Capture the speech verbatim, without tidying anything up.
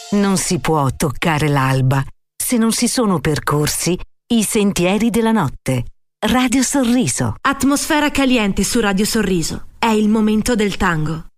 Non si può toccare l'alba se non si sono percorsi i sentieri della notte. Radio Sorriso. Atmosfera caliente su Radio Sorriso. È il momento del tango.